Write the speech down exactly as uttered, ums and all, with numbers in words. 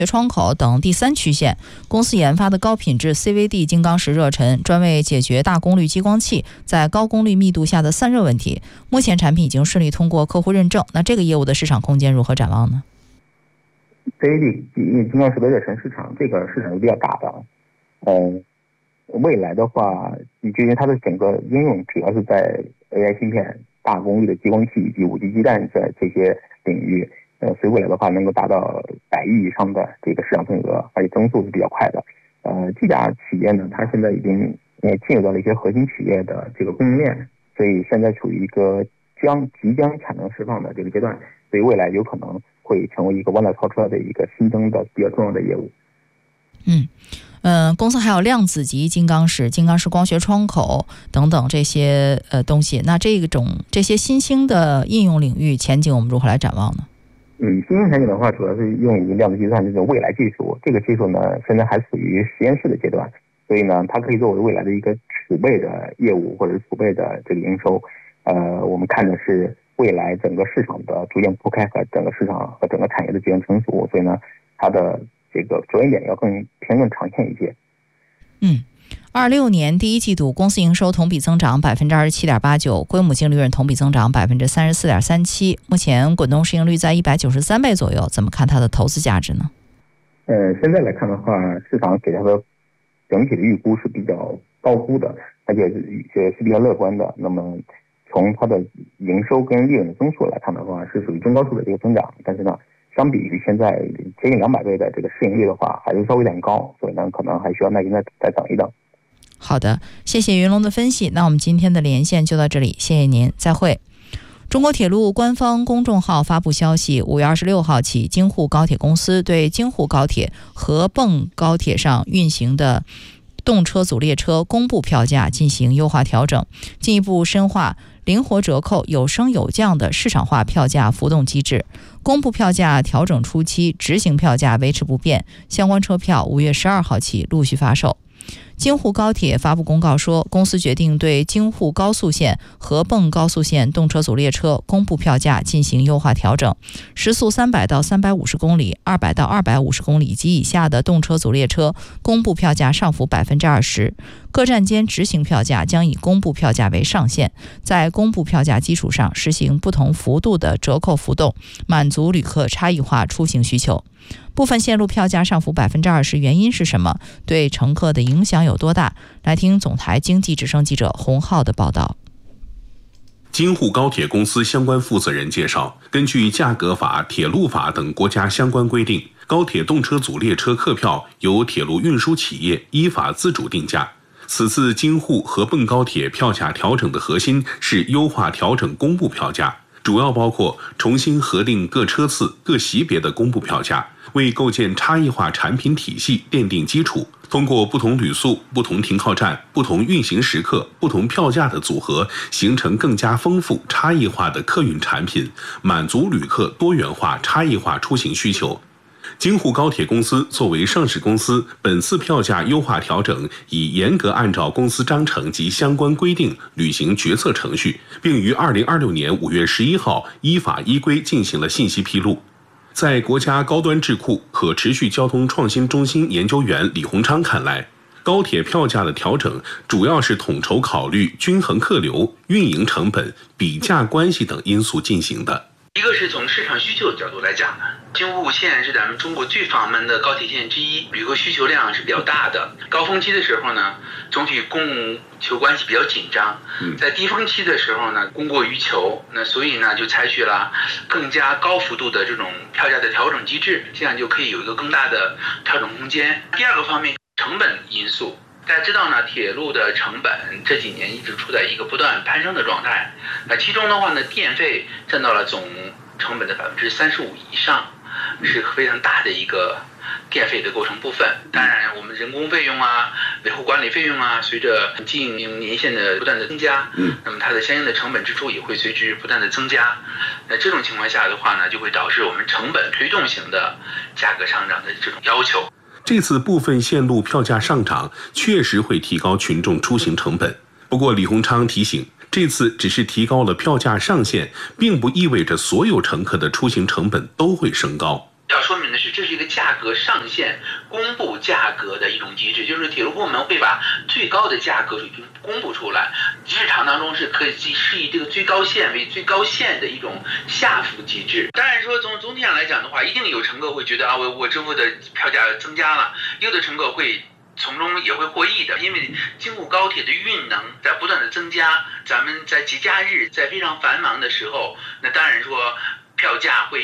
窗口等第三曲线，公司研发的高品质 C V D 金刚石热尘，专为解决大功率激光器在高功率密度下的散热问题。目前产品已经顺利通过客户认证，那这个业务的市场空间如何展望呢？ C V D 金刚石的热尘市场，这个市场是比较大的。嗯，未来的话，因为它的整个应用主要是在 A I 芯片、大功率的激光器以及五 G 基站在这些领域。呃，所以未来的话能够达到百亿以上的这个市场份额，而且增速是比较快的。呃，这家企业呢，它现在已经呃进入到了一些核心企业的这个供应链，所以现在处于一个将即将产能释放的这个阶段，所以未来有可能会成为一个弯道超车的一个新增的比较重要的业务。 嗯。嗯，公司还有量子级金刚石、金刚石光学窗口等等这些呃东西。那这种这些新兴的应用领域前景，我们如何来展望呢？ 嗯，新兴产品的话，主要是用于量子计算这种未来技术。这个技术呢，现在还处于实验室的阶段，所以呢，它可以作为未来的一个储备的业务或者是储备的这个营收。呃，我们看的是未来整个市场的逐渐铺开和整个市场和整个产业的逐渐成熟，所以呢，它的这个着眼点要更偏更长线一些。 嗯。二六年第一季度，公司营收同比增长百分之二十七点八九，规模净利润同比增长百分之三十四点三七。目前滚动市盈率在一百九十三倍左右，怎么看它的投资价值呢？ 呃，现在来看的话，市场给它的整体的预估是比较高估的，而且是是比较乐观的。那么从它的营收跟利润的增速来看的话，是属于中高速的这个增长，但是呢，相比于现在接近两百倍的这个市盈率的话，还是稍微有点高，所以呢，可能还需要耐心再再等一等。 好的，谢谢云龙的分析。那我们今天的连线就到这里，谢谢您，再会。中国铁路官方公众号发布消息，五月二十六号起，京沪高铁公司对京沪高铁合泵高铁上运行的动车组列车公布票价进行优化调整，进一步深化灵活折扣、有升有降的市场化票价浮动机制。公布票价调整初期，执行票价维持不变，相关车票五月十二号起陆续发售。京沪高铁发布公告说，公司决定对京沪高速线、合泵高速线动车组列车公布票价进行优化调整，时速三百到三百五十公里、二百到二百五十公里及以下的动车组列车公布票价上浮百分之二十，各站间执行票价将以公布票价为上限，在公布票价基础上实行不同幅度的折扣浮动，满足旅客差异化出行需求。部分线路票价上浮百分之二十，原因是什么？对乘客的影响有多大？来听总台经济之声记者洪浩的报道。 京沪高铁公司相关负责人介绍，根据价格法、铁路法等国家相关规定，高铁动车组列车客票由铁路运输企业依法自主定价。此次京沪合泵高铁票价调整的核心是优化调整公布票价，主要包括重新核定各车次、各级别的公布票价，为构建差异化产品体系奠定基础。通过不同旅速、不同停靠站、不同运行时刻、不同票价的组合，形成更加丰富、差异化的客运产品，满足旅客多元化、差异化出行需求。京沪高铁公司作为上市公司，本次票价优化调整已严格按照公司章程及相关规定履行决策程序，并于二零二六年五月十一号依法依规进行了信息披露。在国家高端智库可持续交通创新中心研究员李洪昌看来，高铁票价的调整主要是统筹考虑均衡客流、运营成本、比价关系等因素进行的。 一个是从市场需求的角度来讲呢，京沪线是咱们中国最访门的高铁线之一，旅客需求量是比较大的。高峰期的时候呢，总体供求关系比较紧张，在低峰期的时候呢，供过于求，那所以呢就采取了更加高幅度的这种票价的调整机制，这样就可以有一个更大的调整空间。第二个方面，成本因素。大家知道呢，铁路的成本这几年一直处在一个不断攀升的状态。那其中的话呢，电费占到了总成本的百分之三十五以上，是非常大的一个电费的构成部分。当然，我们人工费用啊、维护管理费用啊，随着经营年限的不断的增加，那么它的相应的成本支出也会随之不断的增加。那这种情况下的话呢，就会导致我们成本推动型的价格上涨的这种要求。 这次部分线路票价上涨确实会提高群众出行成本，不过李洪昌提醒，这次只是提高了票价上限，并不意味着所有乘客的出行成本都会升高。 要说明的是，这是一个价格上限公布价格的一种机制，就是铁路部门会把最高的价格水平公布出来，市场当中是可以是以这个最高线为最高线的一种下浮机制。当然说从总体上来讲的话，一定有乘客会觉得啊，我我支付的票价增加了，有的乘客会从中也会获益的，因为京沪高铁的运能在不断的增加，咱们在节假日在非常繁忙的时候，那当然说票价会